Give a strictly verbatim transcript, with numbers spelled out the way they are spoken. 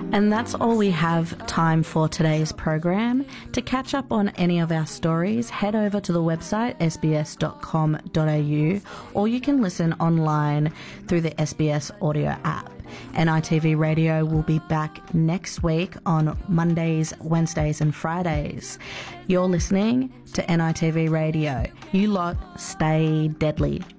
And that's all we have time for today's program. To catch up on any of our stories, head over to the website s b s dot com dot a u, or you can listen online through the S B S audio app. N I T V Radio will be back next week on Mondays, Wednesdays and Fridays. You're listening to N I T V Radio. You lot stay deadly.